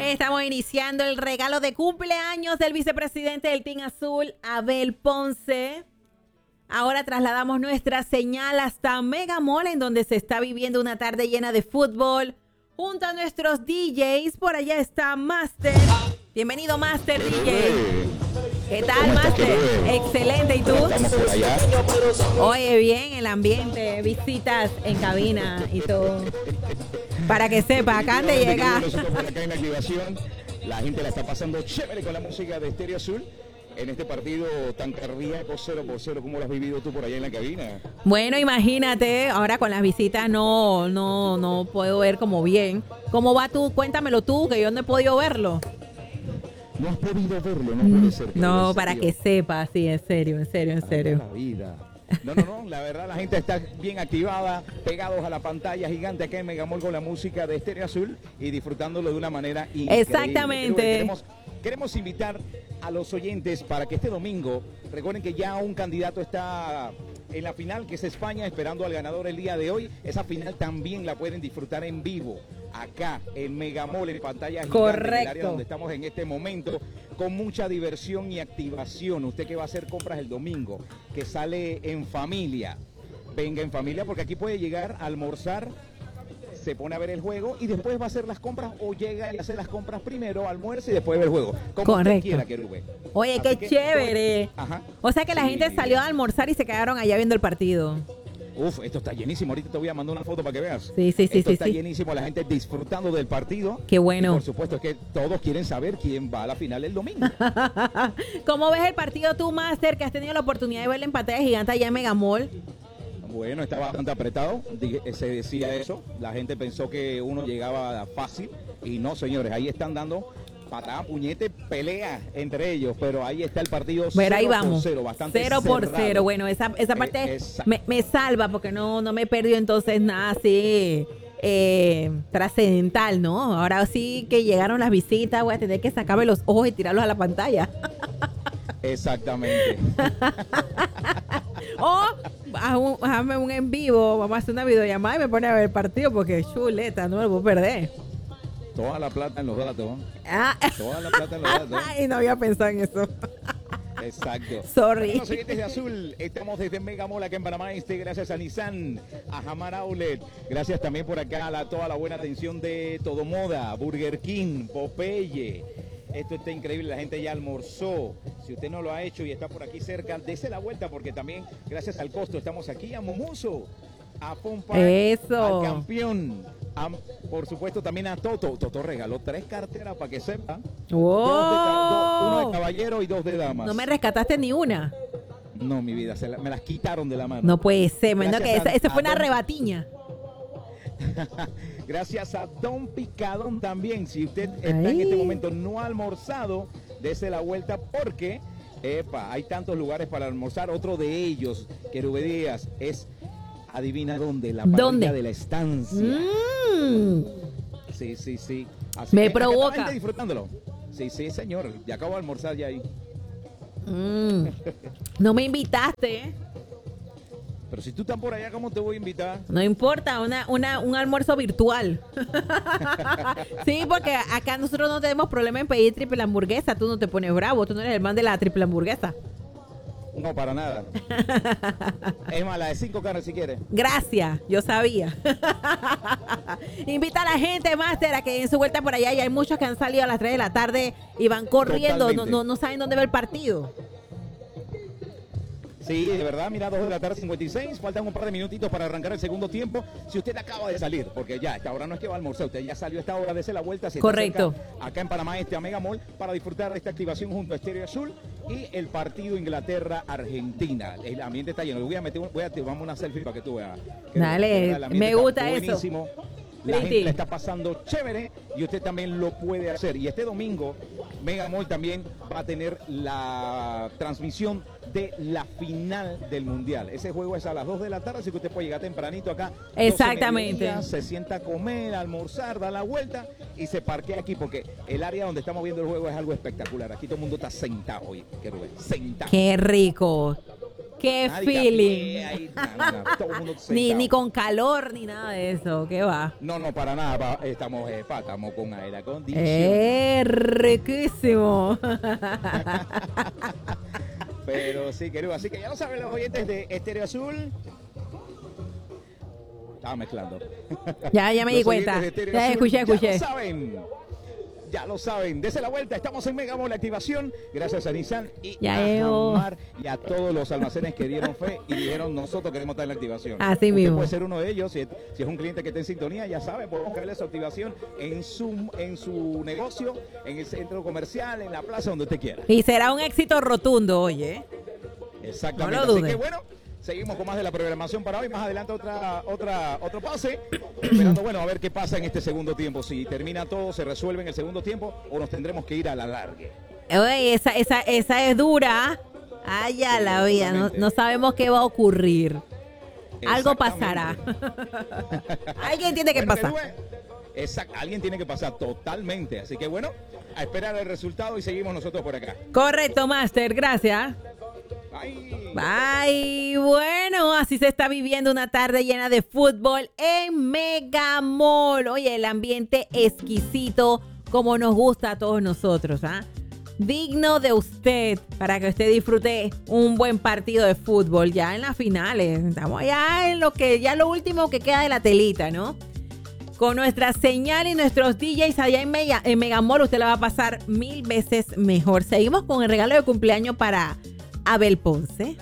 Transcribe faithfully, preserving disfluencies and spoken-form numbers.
Estamos iniciando el regalo de cumpleaños del vicepresidente del Team Azul, Abel Ponce. Ahora trasladamos nuestra señal hasta Mega Mall, en donde se está viviendo una tarde llena de fútbol. Junto a nuestros D Js, por allá está Master. Bienvenido, Master D J. ¿Qué tal, Master? Excelente, ¿y tú? Oye, bien, el ambiente, visitas en cabina y todo. Para que sepa, acá de llegar. La gente la está pasando chévere con la música de Estéreo Azul. En este partido tan cardíaco, cero por cero, ¿cómo lo has vivido tú por allá en la cabina? Bueno, imagínate, ahora con las visitas no, no, no puedo ver como bien. ¿Cómo va tú? Cuéntamelo tú, que yo no he podido verlo. No has podido verlo, no puede ser. No, para que sepas, sí, en serio, en serio, en serio. La vida. No, no, no, la verdad la gente está bien activada, pegados a la pantalla gigante acá en Mega Mall con la música de Estéreo Azul y disfrutándolo de una manera increíble. Exactamente. Queremos, queremos invitar a los oyentes para que este domingo, recuerden que ya un candidato está en la final, que es España, esperando al ganador el día de hoy. Esa final también la pueden disfrutar en vivo, acá en Mega Mall, en pantalla gigante. Correcto. En el área donde estamos en este momento, con mucha diversión y activación. Usted que va a hacer compras el domingo, que sale en familia, venga en familia, porque aquí puede llegar a almorzar, se pone a ver el juego y después va a hacer las compras, o llega y hace las compras primero, almuerza y después ve el juego. Como Correcto. usted quiera, Querube. Oye, Así qué que, chévere. Ajá. O sea que la Sí. gente salió a almorzar y se quedaron allá viendo el partido. Uf, esto está llenísimo. Ahorita te voy a mandar una foto para que veas. Sí, sí, sí, esto sí, está sí. llenísimo, la gente disfrutando del partido. Qué bueno. Y por supuesto es que todos quieren saber quién va a la final el domingo. ¿Cómo ves el partido tú, Master, que has tenido la oportunidad de verlo en pantalla gigante allá en Mega Mall? Bueno, está bastante apretado, se decía eso. La gente pensó que uno llegaba fácil y no, señores, ahí están dando patada, puñete, pelea entre ellos, pero ahí está el partido. Pero ahí cero por vamos, cero, bastante cero por cerrado. cero. Bueno, esa, esa parte Eh, esa- me, me salva porque no, no me perdió entonces nada así eh, trascendental, ¿no? Ahora sí que llegaron las visitas, voy a tener que sacarme los ojos y tirarlos a la pantalla. Exactamente. O haz un- hazme un en vivo, vamos a hacer una videollamada y me pone a ver el partido porque chuleta, no me lo puedo perder. Toda la plata en los datos. Ah, Toda la plata en los datos. y no había pensado en eso. Exacto. Sorry. Bueno, siguientes de Azul, estamos desde Mega Mall acá en Panamá Este, gracias a Nissan, a Hamar Outlet, gracias también por acá a la, toda la buena atención de Todo Moda, Burger King, Popeye. Esto está increíble, la gente ya almorzó. Si usted no lo ha hecho y está por aquí cerca, dése la vuelta porque también, gracias al costo, estamos aquí a Momoso, a Pompa, Eso. al campeón, a, por supuesto también a Toto. Toto regaló tres carteras para que sepa. Wow. Dos de ca- dos- uno de caballero y dos de damas. No me rescataste ni una. No, mi vida, se la- me las quitaron de la mano. No puede ser, me imagino que Gracias esa, a- esa fue a una Don- rebatiña. Gracias a Don Picadón también. Si usted está en Ay. este momento no ha almorzado, dése la vuelta porque, epa, hay tantos lugares para almorzar. Otro de ellos, Querube Díaz, es, adivina dónde, la parrilla ¿Dónde? de la estancia. Mm. Sí, sí, sí. Así Me que acá está la provoca. gente disfrutándolo. Sí, sí, señor. Ya acabo de almorzar ya ahí. Mm. No me invitaste, ¿eh? Pero si tú estás por allá, ¿cómo te voy a invitar? No importa, una, una, un almuerzo virtual. Sí, porque acá nosotros no tenemos problema en pedir triple hamburguesa. Tú no te pones bravo, tú no eres el man de la triple hamburguesa. No, para nada. Es más, la de cinco carnes si quieres. Gracias, yo sabía. Invita a la gente, Master, a que den su vuelta por allá. Y hay muchos que han salido a las tres de la tarde y van corriendo, no, Totalmente. no, no saben dónde va el partido. Sí, de verdad, mira, dos de la tarde, cincuenta y seis, faltan un par de minutitos para arrancar el segundo tiempo. Si usted acaba de salir, porque ya, esta hora no es que va a almorzar, usted ya salió a esta hora, dése la vuelta. Si está Correcto. cerca, acá en Panamá Este, a Mega Mall, para disfrutar de esta activación junto a Estéreo Azul y el partido Inglaterra-Argentina. El ambiente está lleno. Voy a meter, voy a vamos una selfie para que tú veas. Que Dale, de verdad, el ambiente me está gusta eso. buenísimo. La Pretty. gente la está pasando chévere y usted también lo puede hacer. Y este domingo, Mega Mall también va a tener la transmisión de la final del Mundial. Ese juego es a las dos de la tarde, así que usted puede llegar tempranito acá. Exactamente. doce mediodía, se sienta a comer, a almorzar, da la vuelta y se parquea aquí porque el área donde estamos viendo el juego es algo espectacular. Aquí todo el mundo está sentado hoy, quiero ver, sentado. Qué rico. Qué Nadie feeling. capea ahí, nada, nada, todo el mundo Ni, sentado. ni con calor, ni nada de eso. ¿Qué va? No, no, para nada. pa- estamos, eh, pa, estamos con aire acondicionado. ¡Eh, riquísimo! Pero sí, querido. Así que ya lo saben los oyentes de Estéreo Azul. Estaba mezclando. Ya, ya me di Los oyentes cuenta. de Estéreo Ya Azul escuché, Ya escuché. lo saben. Ya lo saben. Dese la vuelta. Estamos en Megamall Activación. Gracias a Nissan y Ya a veo. Jamar y a todos los almacenes que dieron fe y dijeron nosotros queremos estar en la activación. Así Usted mismo. puede ser uno de ellos. Si, si es un cliente que está en sintonía, ya sabe, podemos crearle su activación en su, en su negocio, en el centro comercial, en la plaza, donde usted quiera. Y será un éxito rotundo, oye. Exactamente. No lo Así dude. que bueno, seguimos con más de la programación para hoy. Más adelante otra, otra, otro pase. Esperando, bueno, a ver qué pasa en este segundo tiempo. Si termina todo, se resuelve en el segundo tiempo o nos tendremos que ir a la larga. Oye, esa, esa, esa es dura. Ay, ya Sí, la vida. No, totalmente. no sabemos qué va a ocurrir. Algo Exactamente. pasará. Alguien tiene que Bueno, pasar. Kedue, exacto, alguien tiene que pasar totalmente. Así que bueno, a esperar el resultado y seguimos nosotros por acá. Correcto, Master. Gracias. Bye. Bye. Bueno, así se está viviendo una tarde llena de fútbol en Megamall. Oye, el ambiente exquisito como nos gusta a todos nosotros, ¿ah? Digno de usted para que usted disfrute un buen partido de fútbol ya en las finales. Estamos ya en lo que ya lo último que queda de la telita, ¿no? Con nuestra señal y nuestros D Js allá en, Mega, en Megamall, usted la va a pasar mil veces mejor. Seguimos con el regalo de cumpleaños para Abel Ponce.